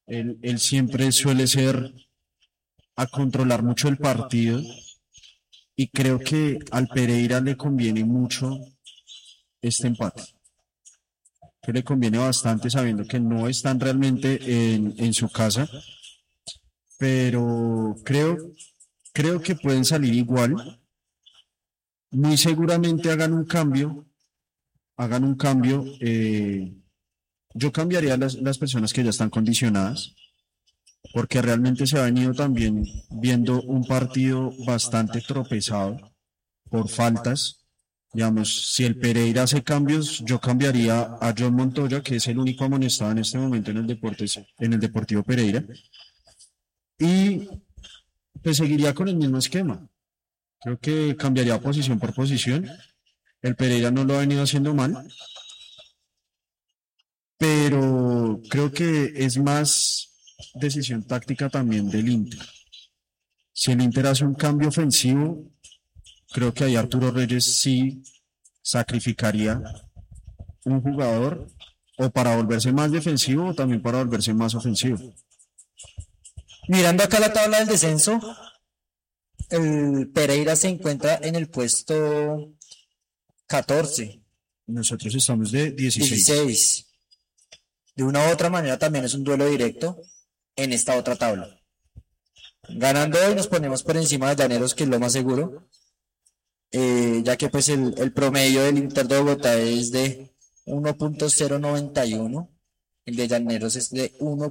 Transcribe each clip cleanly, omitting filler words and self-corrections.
Él siempre suele ser a controlar mucho el partido y creo que al Pereira le conviene mucho este empate. Que le conviene bastante sabiendo que no están realmente en su casa, pero creo que pueden salir igual. Muy seguramente hagan un cambio. Yo cambiaría las personas que ya están condicionadas, porque realmente se ha venido también viendo un partido bastante tropezado por faltas. Digamos, si el Pereira hace cambios, yo cambiaría a John Montoya, que es el único amonestado en este momento en el Deportivo Pereira, y pues seguiría con el mismo esquema. Creo que cambiaría posición por posición. El Pereira no lo ha venido haciendo mal, pero creo que es más decisión táctica también del Inter. Si el Inter hace un cambio ofensivo, creo que ahí Arturo Reyes sí sacrificaría un jugador o para volverse más defensivo o también para volverse más ofensivo. Mirando acá la tabla del descenso, el Pereira se encuentra en el puesto 14, Nosotros estamos de 16. 16. De una u otra manera también es un duelo directo en esta otra tabla. Ganando hoy nos ponemos por encima de Llaneros, que es lo más seguro, ya que pues el promedio del Inter de Bogotá es de 1.091, el de Llaneros es de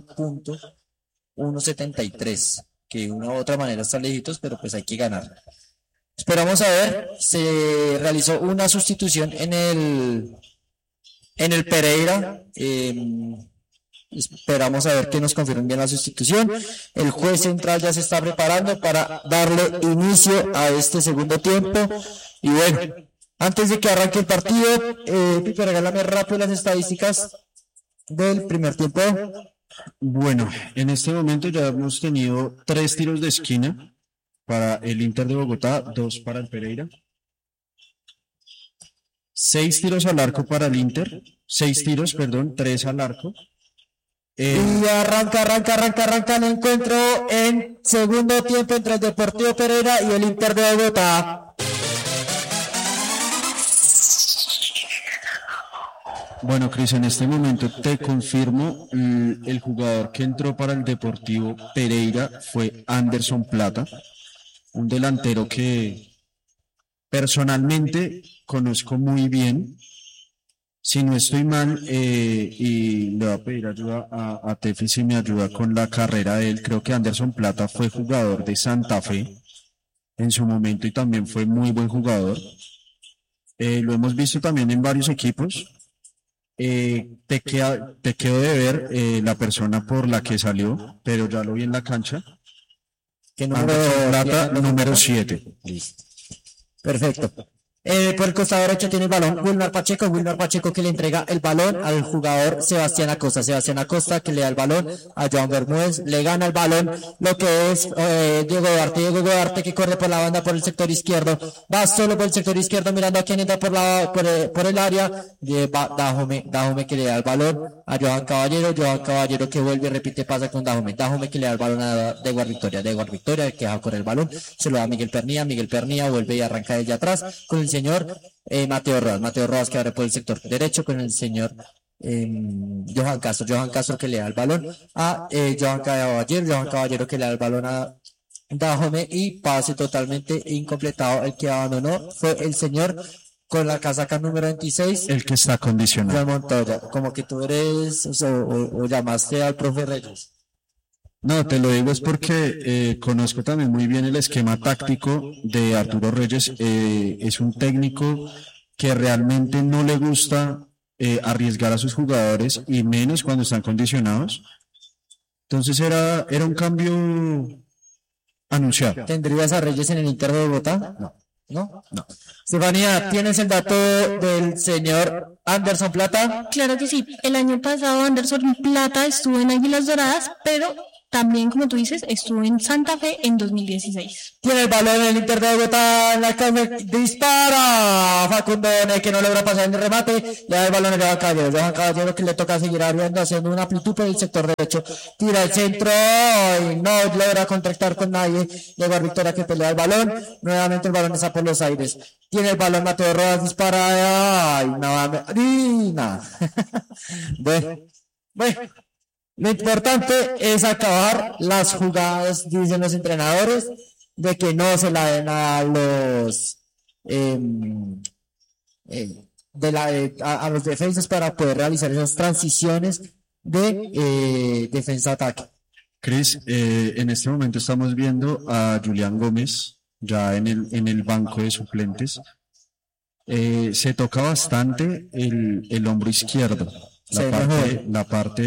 1.173, que de una u otra manera están lejitos, pero pues hay que ganar. Esperamos a ver, se realizó una sustitución en el Pereira. Esperamos a ver que nos confirmen bien la sustitución. El juez central ya se está preparando para darle inicio a este segundo tiempo. Y bueno, antes de que arranque el partido, Pipe, regálame rápido las estadísticas del primer tiempo. Bueno, en este momento ya hemos tenido 3 tiros de esquina para el Inter de Bogotá, 2 para el Pereira. 6 tiros al arco para el Inter, 6 tiros, perdón, 3 al arco. Y arranca el encuentro en segundo tiempo entre el Deportivo Pereira y el Inter de Bogotá. Bueno, Cris, en este momento te confirmo, el jugador que entró para el Deportivo Pereira fue Anderson Plata, un delantero que personalmente conozco muy bien. Si no estoy mal, y le voy a pedir ayuda a Tefi si me ayuda con la carrera de él. Creo que Anderson Plata fue jugador de Santa Fe en su momento y también fue muy buen jugador. Lo hemos visto también en varios equipos. Te quedo de ver la persona por la que salió, pero ya lo vi en la cancha. ¿Qué número? Anderson Plata, número 7. Listo. Perfecto. Por el costado derecho tiene el balón Wilmar Pacheco que le entrega el balón al jugador Sebastián Acosta que le da el balón a Joan Bermúdez, le gana el balón lo que es Diego Duarte que corre por la banda por el sector izquierdo, va solo por el sector izquierdo mirando a quién entra por el área, Dajome que le da el balón a Johan Caballero que vuelve y repite pasa con Dajome que le da el balón a Dewar Victoria que deja correr el balón, se lo da a Miguel Pernía vuelve y arranca desde atrás con el señor Mateo Rodas que abre por el sector derecho con el señor Johan Castro que le da el balón a Johan Caballero que le da el balón a Dajome y pase totalmente incompletado. El que abandonó fue el señor con la casaca número 26, el que está condicionado. Montoya, como que tú eres o llamaste al profe Reyes. No, te lo digo es porque conozco también muy bien el esquema táctico de Arturo Reyes. Es un técnico que realmente no le gusta arriesgar a sus jugadores y menos cuando están condicionados. Entonces era un cambio anunciado. ¿Tendrías a Reyes en el Inter de Bogotá? No. Estefanía, ¿tienes el dato del señor Anderson Plata? Claro que sí. El año pasado Anderson Plata estuvo en Águilas Doradas, pero también, como tú dices, estuvo en Santa Fe en 2016. Tiene el balón el Inter de Bogotá, en la calle dispara Facundo Bonet, que no logra pasar en el remate, ya el balón a Johan Caballero que le toca seguir arriando, haciendo una amplitud por el sector derecho, tira el centro y no logra contactar con nadie, llega Victoria que pelea el balón, nuevamente el balón está por los aires, tiene el balón Mateo Rodas, dispara, ay, nada. Bueno, lo importante es acabar las jugadas, dicen los entrenadores, de que no se la den a los a los defensas para poder realizar esas transiciones de defensa-ataque. Cris, en este momento estamos viendo a Julián Gómez ya en el banco de suplentes. Se toca bastante el hombro izquierdo, la parte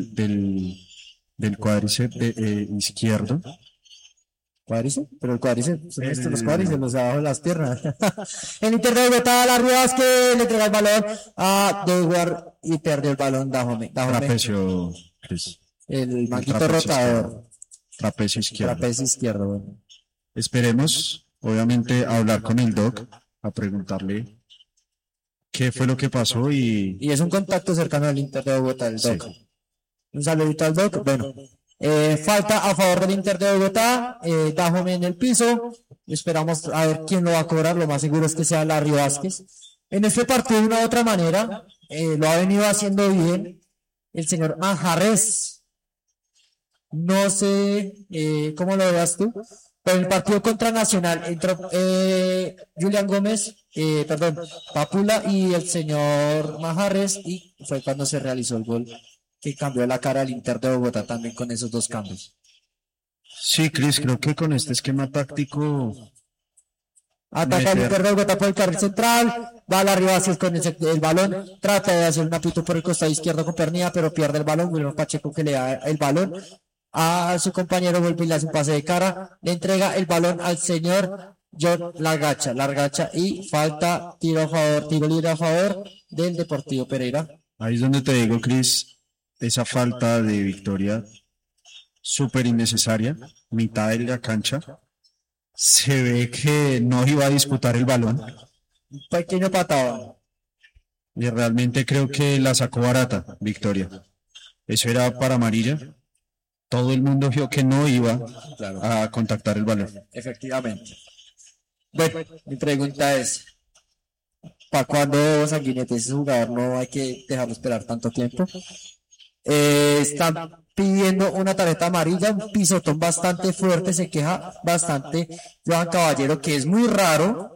del cuádriceps izquierdo. ¿Cuádriceps? Pero el cuádriceps, son los cuádriceps, los de abajo de las piernas. El Inter de Bogotá, la Rivas que le entrega el balón a Dewar y pierde el balón Dajome. Trapecio, Cris. El manguito rotador. Trapecio izquierdo. Trapecio izquierdo, bueno. Esperemos, obviamente, hablar con el Doc, a preguntarle qué fue lo que pasó y es un contacto cercano al Inter de Bogotá, el Doc. Sí. Un saludito al Doc. Bueno, falta a favor del Inter de Bogotá, Dajome en el piso. Esperamos a ver quién lo va a cobrar. Lo más seguro es que sea Larry Vázquez. En este partido, de una u otra manera, lo ha venido haciendo bien el señor Manjarres. No sé cómo lo veas tú. Pero en el partido contra Nacional entró Julián Gómez, Papula y el señor Manjarres, y fue cuando se realizó el gol que cambió la cara al Inter de Bogotá también con esos dos cambios. Sí, Cris, creo que con este esquema táctico ataca el Inter de Bogotá por el carril central, va a la Rivas con el balón, trata de hacer un apito por el costado izquierdo con Pernilla, pero pierde el balón. Wilmer Pacheco que le da el balón a su compañero, vuelve y le hace un pase de cara, le entrega el balón al señor John Largacha y falta, tiro libre a favor del Deportivo Pereira. Ahí es donde te digo, Cris, esa falta de Victoria súper innecesaria, mitad de la cancha, se ve que no iba a disputar el balón. Un pequeño patado. Y realmente creo que la sacó barata, Victoria. Eso era para amarilla. Todo el mundo vio que no iba a contactar el balón. Efectivamente. Bueno, mi pregunta es, ¿para cuándo Sanguinetti, ese jugador, no hay que dejarlo esperar tanto tiempo? Están pidiendo una tarjeta amarilla, un pisotón bastante fuerte, se queja bastante Johan Caballero, que es muy raro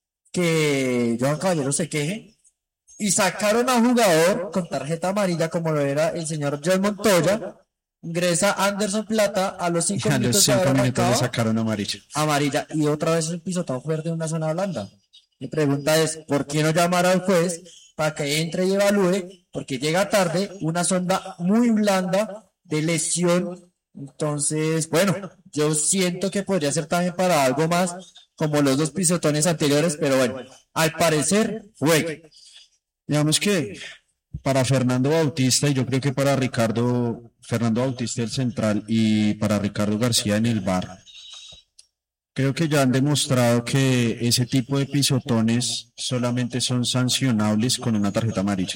que Johan Caballero se queje, y sacaron a un jugador con tarjeta amarilla como lo era el señor John Montoya. Ingresa Anderson Plata a los 5 minutos. A los 5 minutos le sacaron amarilla y otra vez el pisotón fuerte en una zona blanda. Mi pregunta es, ¿por qué no llamar al juez para que entre y evalúe? Porque llega tarde, una zona muy blanda de lesión. Entonces, bueno, yo siento que podría ser también para algo más, como los dos pisotones anteriores, pero bueno, al parecer juegue. Digamos que para Fernando Bautista, y yo creo que para Fernando Bautista el central y para Ricardo García en el VAR, creo que ya han demostrado que ese tipo de pisotones solamente son sancionables con una tarjeta amarilla.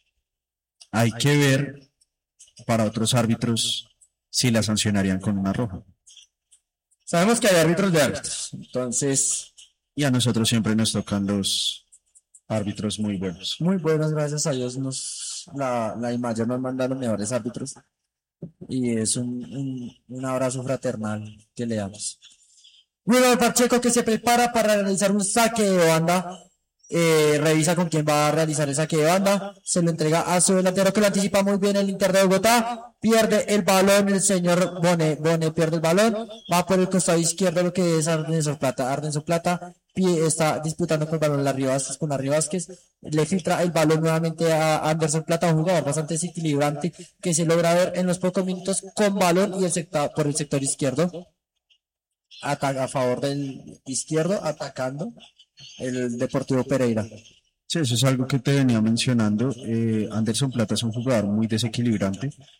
Hay que ver para otros árbitros si la sancionarían con una roja. Sabemos que hay árbitros de árbitros, entonces... Y a nosotros siempre nos tocan los árbitros muy buenos. Muy buenos, gracias a Dios. La Imagen nos manda los mejores árbitros. Y es un abrazo fraternal que le damos. Wilmer Pacheco que se prepara para realizar un saque de banda. Revisa con quién va a realizar el saque de banda. Se lo entrega a su delantero que lo anticipa muy bien el Inter de Bogotá. Pierde el balón el señor Bone pierde el balón. Va por el costado izquierdo lo que es Ardenso Plata. Está disputando con el balón Larry Vázquez. Le filtra el balón nuevamente a Anderson Plata, un jugador bastante desequilibrante que se logra ver en los pocos minutos con balón y por el sector izquierdo. Ataca a favor del izquierdo, atacando el Deportivo Pereira. Sí, eso es algo que te venía mencionando. Anderson Plata es un jugador muy desequilibrante.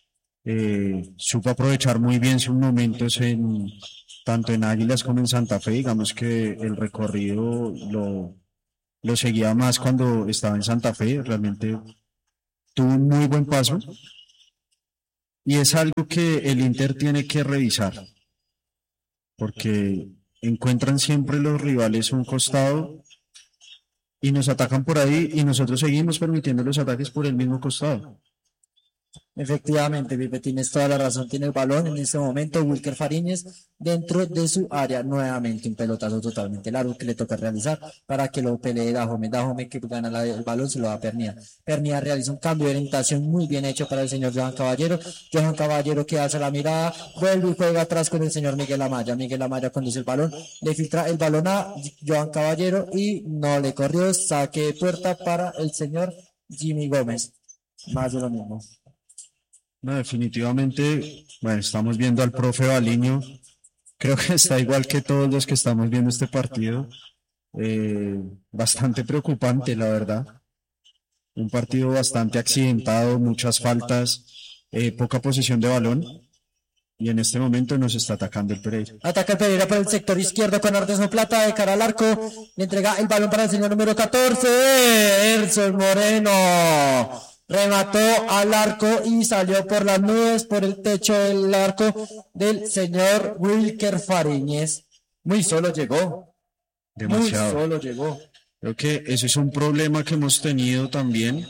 Supo aprovechar muy bien sus momentos tanto en Águilas como en Santa Fe. Digamos que el recorrido lo seguía más cuando estaba en Santa Fe. Realmente tuvo un muy buen paso y es algo que el Inter tiene que revisar porque encuentran siempre los rivales un costado y nos atacan por ahí y nosotros seguimos permitiendo los ataques por el mismo costado. Efectivamente, Pipe, tienes toda la razón. Tiene el balón en ese momento. Wilker Fariñez dentro de su área. Nuevamente un pelotazo totalmente largo que le toca realizar para que lo pelee Dajome. Dajome que gana el balón se lo da a Pernia. Pernia realiza un cambio de orientación muy bien hecho para el señor Johan Caballero. Johan Caballero que hace la mirada, vuelve y juega atrás con el señor Miguel Amaya. Miguel Amaya conduce el balón, le filtra el balón a Johan Caballero y no le corrió. Saque de puerta para el señor Jimmy Gómez. Más de lo mismo. No, definitivamente, bueno, estamos viendo al profe Baliño, creo que está igual que todos los que estamos viendo este partido, bastante preocupante, la verdad. Un partido bastante accidentado, muchas faltas, poca posesión de balón, y en este momento nos está atacando el Pereira. Ataca el Pereira por el sector izquierdo con Artesano Plata de cara al arco. Le entrega el balón para el señor número 14, Erson Moreno. Remató al arco y salió por las nubes, por el techo del arco del señor Wilker Fariñez. Muy solo llegó. Demasiado. Muy solo llegó. Creo que ese es un problema que hemos tenido también.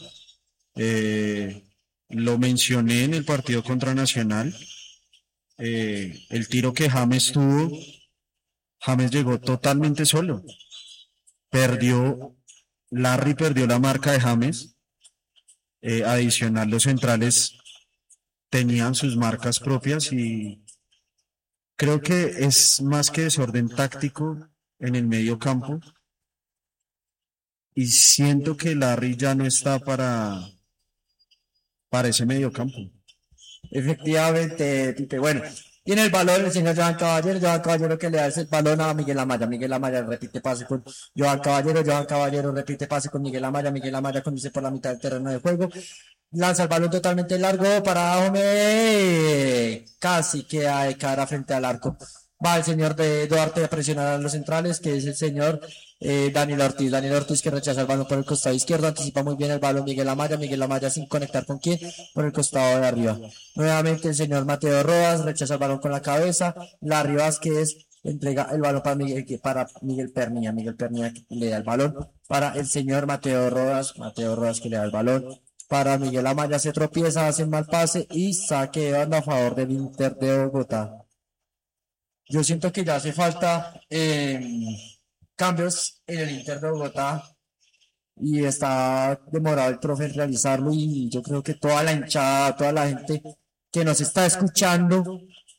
Lo mencioné en el partido contra Nacional. El tiro que James tuvo, James llegó totalmente solo. Larry perdió la marca de James. Adicional, los centrales tenían sus marcas propias y creo que es más que desorden táctico en el medio campo y siento que Larry ya no está para ese medio campo. Efectivamente, Pipe. Bueno, tiene el balón el señor Johan Caballero que le da el balón a Miguel Amaya repite pase con Johan Caballero repite pase con Miguel Amaya conduce por la mitad del terreno de juego, lanza el balón totalmente largo para Dajome, casi queda de cara frente al arco. Va el señor de Duarte a presionar a los centrales, que es el señor Daniel Ortiz que rechaza el balón por el costado izquierdo, anticipa muy bien el balón Miguel Amaya sin conectar con quién, por el costado de arriba. Nuevamente el señor Mateo Rodas rechaza el balón con la cabeza, Larry Vázquez entrega el balón para Miguel Pernia que le da el balón para el señor Mateo Rodas que le da el balón para Miguel Amaya, se tropieza, hace un mal pase y saque de banda a favor del Inter de Bogotá. Yo siento que ya hace falta cambios en el Inter de Bogotá y está demorado el profe en realizarlo y yo creo que toda la hinchada, toda la gente que nos está escuchando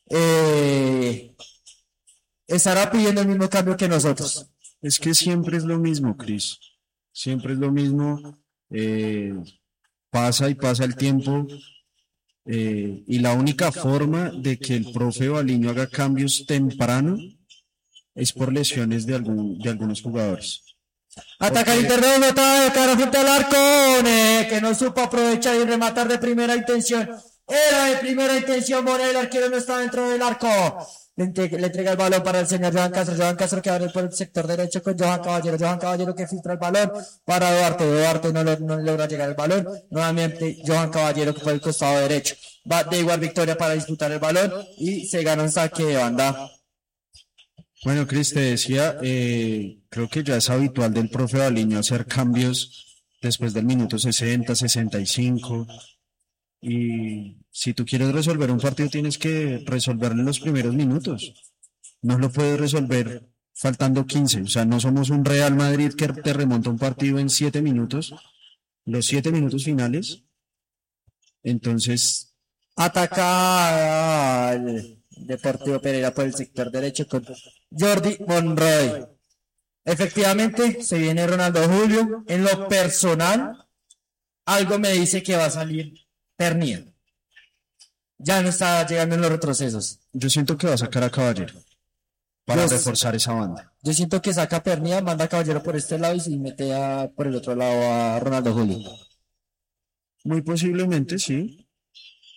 estará pidiendo el mismo cambio que nosotros. Es que siempre es lo mismo, Cris. Siempre es lo mismo. Pasa y pasa el tiempo. Y la única forma de que el profe Baliño haga cambios temprano es por lesiones de algunos jugadores. Ataca el Inter de Bogotá de cara frente al arco, que no supo aprovechar y rematar de primera intención. Era de primera intención, Moreno, el arquero no está dentro del arco. Le entrega el balón para el señor Johan Castro que abre por el sector derecho con Johan Caballero que filtra el balón para Duarte no logra llegar el balón, nuevamente Johan Caballero que por el costado derecho, va de igual victoria para disputar el balón y se gana un saque de banda. Bueno, Cris, te decía, creo que ya es habitual del profe Baliño hacer cambios después del minuto 60, 65. Y si tú quieres resolver un partido, tienes que resolverlo en los primeros minutos. No lo puedes resolver faltando 15. O sea, no somos un Real Madrid que te remonta un partido en 7 minutos, los 7 minutos finales. Entonces, ataca al Deportivo Pereira por el sector derecho con Jordi Monroy. Efectivamente, se viene Ronaldo Julio. En lo personal, algo me dice que va a salir Pernia. Ya no está llegando en los retrocesos. Yo siento que va a sacar a Caballero para reforzar esa banda. Yo siento que saca a Pernia, manda a Caballero por este lado y mete por el otro lado a Ronaldo Julio. Muy posiblemente, sí.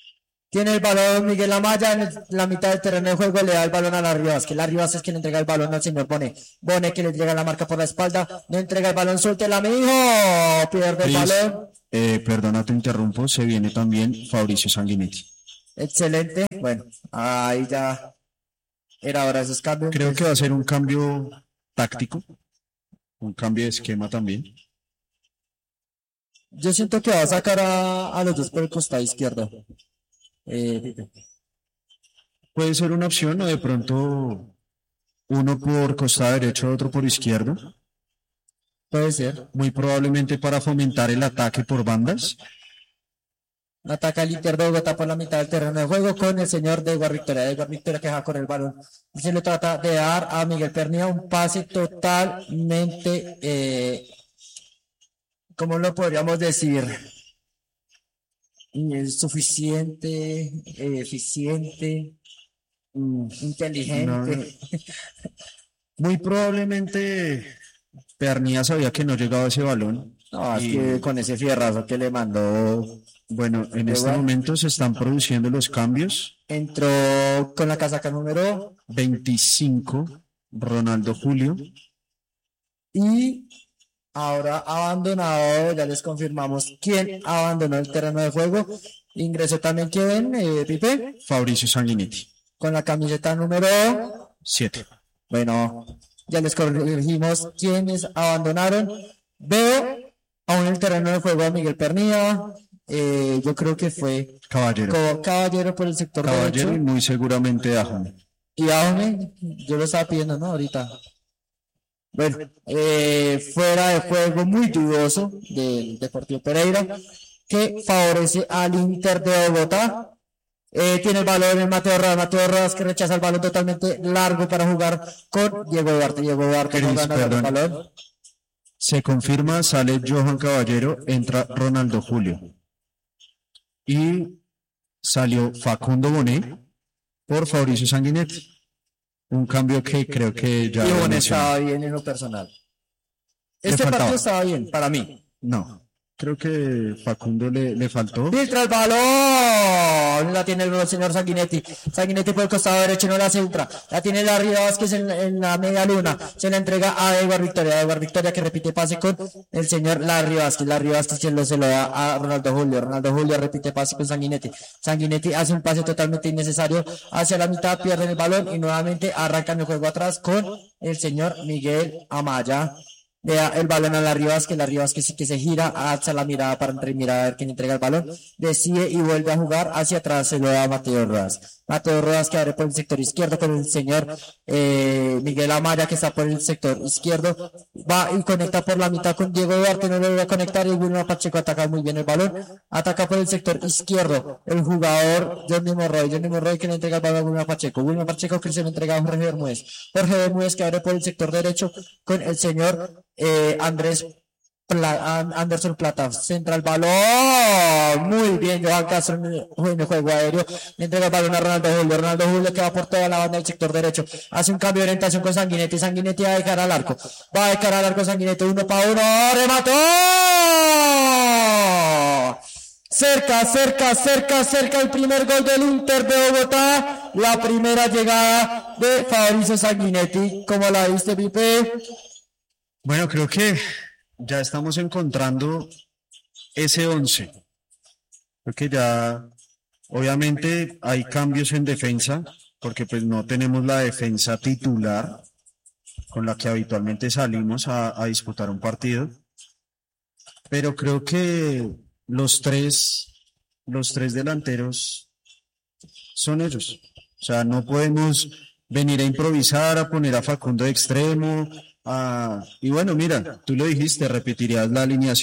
Tiene el balón Miguel Amaya en la mitad del terreno de juego, le da el balón a Larry Vázquez. Larry Vázquez que le entrega el balón al señor Bonet. Bonet que le llega la marca por la espalda, le entrega el balón, suéltela, mi hijo. Pierde el balón. Perdona, te interrumpo, se viene también Fabricio Sanguinetti. Excelente. Bueno, ahí ya era hora de esos cambios. Creo que va a ser un cambio táctico, un cambio de esquema también. Yo siento que va a sacar a los dos por el costado izquierdo. Puede ser una opción o de pronto uno por costado derecho, otro por izquierdo. Puede ser. Muy probablemente para fomentar el ataque por bandas. Ataca el Inter de Bogotá por la mitad del terreno de juego con el señor de Victoria. De Victoria que va con el balón. Y se le trata de dar a Miguel Pernía un pase totalmente, ¿cómo lo podríamos decir? Suficiente, eficiente, inteligente. Muy probablemente Pernía sabía que no llegaba ese balón. No, es que con ese fierrazo que le mandó. Bueno, en este momento se están produciendo los cambios. Entró con la casaca número 25, Ronaldo Julio. Y ahora abandonado, ya les confirmamos quién abandonó el terreno de juego. Ingresó también quién, Pipe. Fabricio Sanguinetti. Con la camiseta número 7. Bueno, ya les corregimos quiénes abandonaron. Veo aún en el terreno de juego a Miguel Pernía. Yo creo que fue Caballero por el sector Caballero derecho. Y muy seguramente Ajome. Y Ajome, yo lo estaba pidiendo, ¿no? Ahorita. Bueno, fuera de juego muy dudoso del Deportivo Pereira, que favorece al Inter de Bogotá. Tiene el balón en Mateo Rodas que rechaza el balón totalmente largo para jugar con Diego Duarte. Diego Duarte no gana el balón. Se confirma, sale Johan Caballero, entra Ronaldo Julio. Y salió Facundo Bonet por Fabricio Sanguinetti. Un cambio que creo que ya... Y Bonet estaba bien en lo personal. Este partido estaba bien, para mí. No, creo que Facundo le faltó. Filtra el balón. La tiene el señor Sanguinetti. Sanguinetti por el costado derecho no la centra. La tiene Larry Vázquez en la media luna. Se la entrega a Edward Victoria. Edward Victoria que repite pase con el señor Larry Vázquez. Larry Vázquez se lo da a Ronaldo Julio. Ronaldo Julio repite pase con Sanguinetti. Sanguinetti hace un pase totalmente innecesario hacia la mitad, pierden el balón y nuevamente arrancan el juego atrás con el señor Miguel Amaya. Vea el balón a Larry Vázquez sí que se gira, alza la mirada para mirar a ver quién entrega el balón, decide y vuelve a jugar hacia atrás, se lo da a Mateo Rodas. Mateo Rodas que abre por el sector izquierdo con el señor Miguel Amaya que está por el sector izquierdo, va y conecta por la mitad con Diego Duarte, no lo voy a conectar y Wilmer Pacheco ataca muy bien el balón, ataca por el sector izquierdo el jugador Johnny Monroy que le entrega el balón a Wilmer Pacheco que se lo entrega a Jorge Bermúdez que abre por el sector derecho con el señor Anderson Plata, centra el balón, muy bien, Johan Castro en el juego aéreo, le entrega el balón a Ronaldo Julio que va por toda la banda del sector derecho, hace un cambio de orientación con Sanguinetti va a dejar al arco, Sanguinetti, 1 para 1, remató, cerca el primer gol del Inter de Bogotá, la primera llegada de Fabricio Sanguinetti, ¿cómo la viste, Pipe? Bueno, creo que ya estamos encontrando ese 11. Creo que ya, obviamente, hay cambios en defensa, porque pues no tenemos la defensa titular con la que habitualmente salimos a disputar un partido. Pero creo que los tres delanteros son ellos. O sea, no podemos venir a improvisar, a poner a Facundo de extremo. Y bueno, mira, tú lo dijiste, repetirías la alineación